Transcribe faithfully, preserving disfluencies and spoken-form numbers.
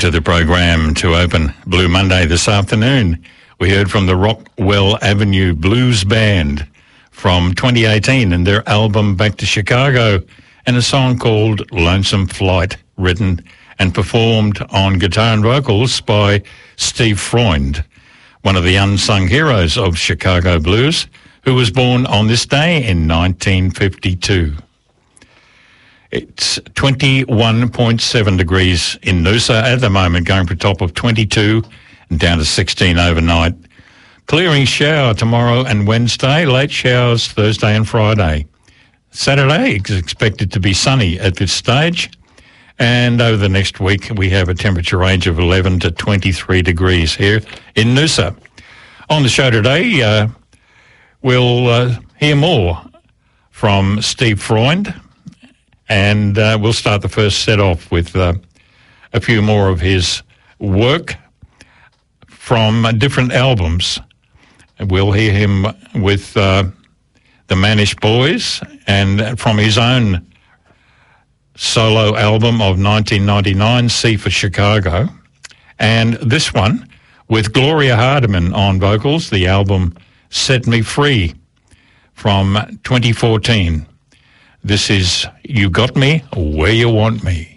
to the program to open Blue Monday this afternoon. We heard from the Rockwell Avenue Blues Band from twenty eighteen and their album Back to Chicago, and a song called Lonesome Flight, written and performed on guitar and vocals by Steve Freund, one of the unsung heroes of Chicago blues, who was born on this day in nineteen fifty-two. It's twenty-one point seven degrees in Noosa at the moment, going for a top of twenty-two and down to sixteen overnight. Clearing shower tomorrow and Wednesday, late showers Thursday and Friday. Saturday is expected to be sunny at this stage. And over the next week, we have a temperature range of eleven to twenty-three degrees here in Noosa. On the show today, uh, we'll uh, hear more from Steve Freund. And uh, we'll start the first set off with uh, a few more of his work from uh, different albums. We'll hear him with uh, the Manish Boys and from his own solo album of nineteen ninety-nine, C for Chicago. And this one with Gloria Hardiman on vocals, the album Set Me Free from twenty fourteen. This is You Got Me Where You Want Me.